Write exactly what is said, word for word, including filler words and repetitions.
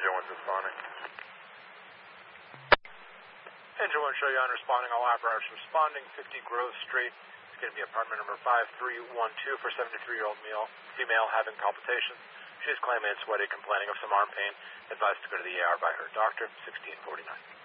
Engine one's responding. Engine one, show you on responding. All apparatus responding. fifty Grove Street. It's going to be apartment number five three one two for seventy-three-year-old male, female having palpitations. She is claiming it's sweaty, complaining of some arm pain. Advised to go to the E R by her doctor. sixteen forty-nine.